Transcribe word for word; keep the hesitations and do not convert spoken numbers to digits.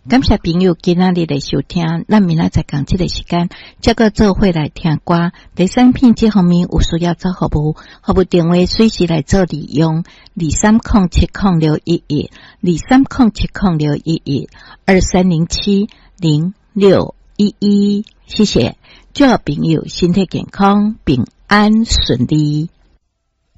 感谢朋友今仔日的收听，咱明仔载讲这个时间，这个做伙来听歌。第三片这方面有需要做服务，服务电话随时来做利用：二三零七零六一一，二三零七零六一一，二三零七零六一一。谢谢，祝朋友身体健康，平安顺利。